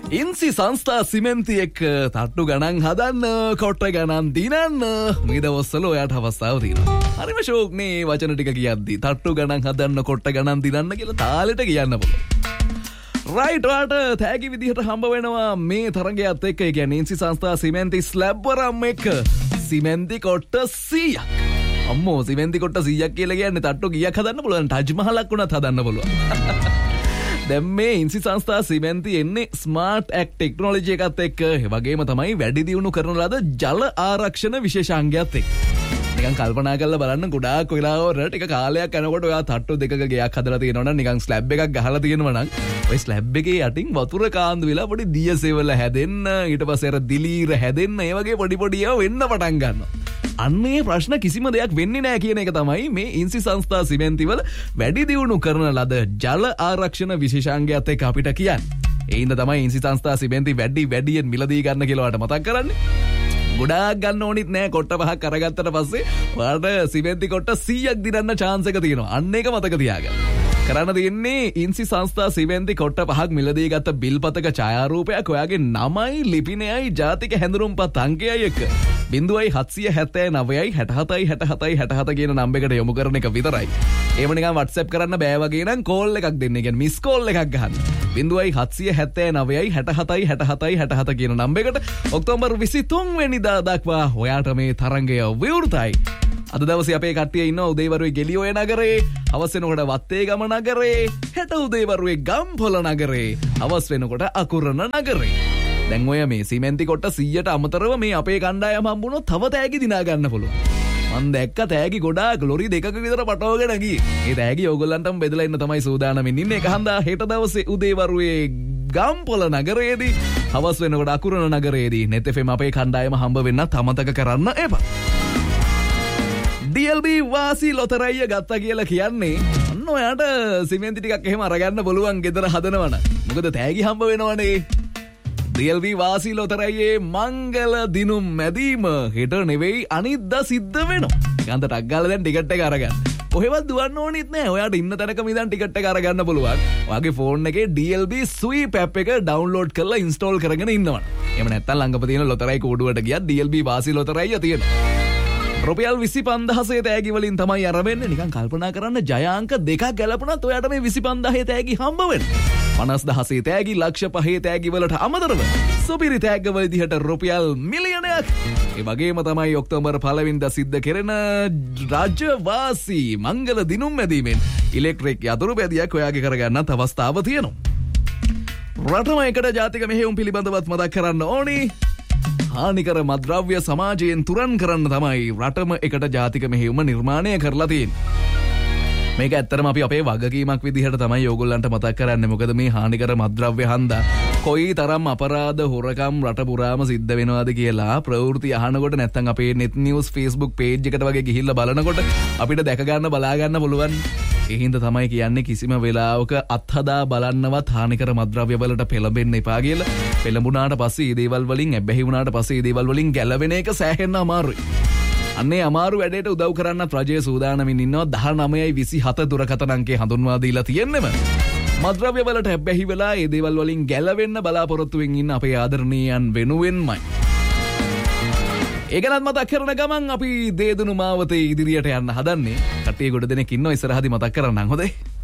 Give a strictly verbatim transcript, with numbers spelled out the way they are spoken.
ඉන්සි සංස්ථා සිමෙන්ති එක්ක තට්ටු ගණන් හදන්න කොට්ට ගණන් දිනන්න මේ දවස්වල ඔයාට අවස්ථාව තියෙනවා. හරිම ෂෝක් නේ වචන ටික කියද්දි තට්ටු ගණන් හදන්න කොට්ට ගණන් දිනන්න කියලා තාලෙට කියන්න පුළුවන්. රයිට් ඔයාට තෑගි විදිහට හම්බ වෙනවා මේ තරගයත් එක්ක. ඒ කියන්නේ ඉන්සි සංස්ථා සිමෙන්ති ස්ලැබ් වරම් එක්ක සිමෙන්ති කොට්ට සීයක්. අම්මෝ සිමෙන්ති කොට්ට සීයක් කියලා කියන්නේ තට්ටු කීයක් හදන්න පුළුවන්? ටජ් මහලක් වුණත් හදන්න පුළුවන්. දැන් මේ ඉන්සි සංස්ථා සිමෙන්ති එන්නේ ස්මාර්ට් ඇක්ට් ටෙක්නොලොජි එකත් එක්ක. ඒ වගේම තමයි වැඩි දියුණු කරන ලද ජල ආරක්ෂණ විශේෂාංගයත් එක්ක. නිකන් කල්පනා කරලා බලන්න ගොඩාක් වෙලාවකට ටික කාලයක් යනකොට ඔයා තට්ටු දෙකක ගයක් හදලා තියෙනවා නම් නිකන් ස්ලැබ් එකක් ගහලා තියෙනවා නම් ඔය ස්ලැබ් එකේ යටින් වතුර කාන්දු වෙලා පොඩි දියසෙවල හැදෙන්න ඊට පස්සේ අර දිලීර හැදෙන්න ඒ වගේ පොඩි පොඩි ඒවා වෙන්න පටන් ගන්නවා. අන්නේ ප්‍රශ්න කිසිම දෙයක් වෙන්නේ නැහැ කියන එක තමයි මේ ඉන්සි සංස්ථා සිමෙන්ති වල වැඩි දියුණු කරන ලද ජල ආරක්ෂණ විශේෂාංගයත් එක්ක අපිට කියන්නේ. ඒ හින්දා තමයි ඉන්සි සංස්ථා සිමෙන්ති වැඩි වැඩියෙන් මිලදී ගන්න කියලා ඔයාලට මතක් කරන්නේ. ගොඩාක් ගන්න ඕනිත් නෑ. කොට්ට පහක් අරගත්තට පස්සේ ඔයාලට සිමෙන්ති කොට්ට සීයක් දිනන්න chance එක තියෙනවා. අන්න ඒක මතක තියාගන්න. කරන්න තියෙන්නේ ඉන්සි සංස්ථා සිමෙන්ති කොට්ට පහක් මිලදී ගත්ත බිල්පතක ඡායාරූපයක් ඔයාගේ නමයි ලිපිනයයි ජාතික හැඳුනුම්පත් අංකයයි එක්ක බිංදුවයි හත්සිය හැත්තෑ නවයයි හැටහතයි හැටහතයි හැටහත කියන නම්බරයකට යොමු කරන එක විතරයි. ඒව නිකන් WhatsApp කරන්න බෑ වගේ නම් කෝල් එකක් දෙන්න. ඒ කියන්නේ මිස් කෝල් එකක් ගහන්න. බිංදුවයි හත්සිය හැත්තෑ නවයයි හැටහතයි හැටහතයි හැටහත කියන නම්බරයකට ඔක්තෝබර් විසිතුන් වෙනිදා දක්වා ඔයාට මේ තරඟය විවෘතයි. අද දවසේ අපේ කට්ටිය ඉන්නවා උදේවරුේ ගෙලියෝය නගරේ, හවස් වෙනකොට වත්තේගම නගරේ, හෙට උදේවරුේ ගම්පොළ නගරේ, හවස් වෙනකොට අකුරණ නගරේ. දැන් ඔය මේ සිමෙන්ති කොට්ට සීයට අමතරව මේ අපේ කණ්ඩායම හම්බුනොත් තව තෑගි දිනා ගන්න පුළුවන්. මම දැක්ක තෑගි ගොඩාක් ලොරි දෙකක විතර පටවගෙන ගියේ. ඒ තෑගි ඕගොල්ලන්ටම බෙදලා ඉන්න තමයි සූදානම්ින් ඉන්නේ. ඒක හන්දා හෙට දවසේ උදේවරුේ ගම්පොළ නගරයේදී, හවස් වෙනකොට අකුරණ නගරයේදී net F M අපේ කණ්ඩායම හම්බ වෙන්නත් අමතක කරන්න එපා. ඩී එල් බී වාසි ලොතරැයිය ගත්තා කියලා කියන්නේ අන්න ඔයාට සිමෙන්ති ටිකක් එහෙම අරගන්න පුළුවන් ගෙදර හදනවනම්. මොකද තෑගි හම්බ වෙනවනේ. ඩී එල් බී වාසි ලොතරැයියේ මංගල දිනුම් මැදීම හෙට නෙවෙයි අනිද්දා සිද්ධ වෙනවා. ඒකන්ට ටක් ගාලා දැන් ටිකට් එක අරගන්න. කොහෙවත් දුවන්න ඕනෙත් නෑ. ඔයාට ඉන්න තැනකම ඉඳන් ටිකට් එක අරගන්න පුළුවන්. ඔයාගේ ෆෝන් එකේ ඩී එල් බී ස්වීප් ඇප් එක ඩවුන්ලෝඩ් කරලා ඉන්ස්ටෝල් කරගෙන ඉන්නවනේ. එහෙම නැත්නම් ළඟම තියෙන ලොතරැයි කෝඩුවට ගියත් ඩී එල් බී වාසි ලොතරැයිය තියෙනවා. රුපියල් විසි පන්දාහේ තෑගි වලින් තමයි අරවෙන්නේ. නිකන් කල්පනා කරන්න ජයාංක දෙකක් ගැලපුණත් ඔයාට මේ විසි පන්දාහේ තෑගි හම්බ වෙනවා. පනස් දහසේ තෑගි, ලක්ෂ පහේ තෑගි වලට අමතරව සුපිරි තෑග්ග වල විදිහට රුපියල් මිලියනයක්. ඒ වගේම තමයි ඔක්තෝබර් පළවෙනිදා සිද්ධ කෙරෙන රාජ්‍ය වාසී මංගල දිනුම් මැදීමෙන් ඉලෙක්ට්‍රික් යතුරු බැදියක් ඔයාගේ කරගන්නත් අවස්ථාව තියෙනවා. රටම එකට ජාතික මෙහෙයුම් පිළිබඳවත් මතක් කරන්න ඕනි. හානිකර මද්‍රව්‍ය සමාජයෙන් තුරන් කරන්න තමයි රටම එකට ජාතික මෙහෙයුම නිර්මාණය කරලා තියෙන්නේ. මේක ඇත්තටම අපි අපේ වගකීමක් විදිහට තමයි ඕගොල්ලන්ට මතක් කරන්නේ. මොකද මේ හානිකර මද්‍රව්‍ය හන්දා කොයි තරම් අපරාධ හොරකම් රට පුරාම සිද්ධ වෙනවද කියලා ප්‍රවෘත්ති අහනකොට නැත්නම් අපේ net news Facebook page එකට වගේ ගිහිල්ලා බලනකොට අපිට දැක ගන්න බලා ගන්න පුළුවන්. ඒ හින්දා තමයි කියන්නේ කිසිම වෙලාවක අත්හදා බලන්නවත් හානිකර මද්‍රව්‍ය වලට පෙළඹෙන්න එපා කියලා. පෙළඹුණාට පස්සේ මේ දේවල් වලින් ඇබ්බැහි වුණාට පස්සේ මේ දේවල් වලින් ගැලවෙන එක සෑහෙන්න අමාරුයි. අන්නේ අමාරු වැඩේට උදව් කරන්නත් රජය සූදානමින් ඉන්නවා. දහනවයයි විසිහත දුරකථන අංකේ හඳුන්වා දීලා තියෙන්නෙම මද්‍රව්‍ය වලට ඇබ්බැහි වෙලා මේ දේවල් වලින් ගැලවෙන්න බලාපොරොත්තු වෙමින් ඉන්න අපේ ආදරණීයන් වෙනුවෙන්මයි. ඒකනත් මතක් කරන ගමන් අපි දේදුණු මාවතේ ඉදිරියට යන්න හදන්නේ. කට්ටිය ගොඩ දෙනෙක් ඉන්නවා ඉස්සරහදී මතක් කරන්නම් හොඳේ.